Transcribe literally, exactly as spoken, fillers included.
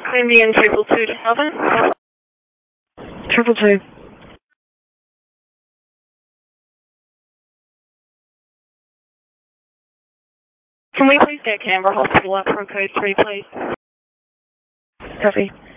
Indian triple two to Calvin. Triple two. Can we please get Canberra Hospital up for code three, please? Copy.